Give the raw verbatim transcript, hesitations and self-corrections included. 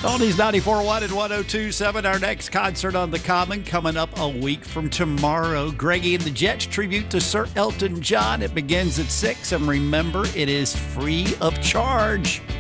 Oldies ninety-four point one and one oh two point seven. Our next concert on the Common coming up a week from tomorrow. Greggy and the Jets tribute to Sir Elton John. It begins at six. And remember, it is free of charge.